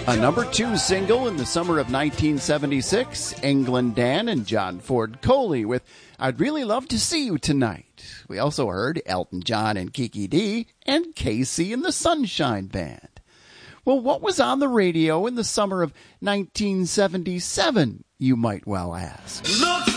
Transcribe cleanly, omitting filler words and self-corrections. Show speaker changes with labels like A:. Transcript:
A: A number 2 single in the summer of 1976, England Dan and John Ford Coley with I'd Really Love to See You Tonight. We also heard Elton John and Kiki Dee and KC and the Sunshine Band. Well, what was on the radio in the summer of 1977, you might well ask?
B: Look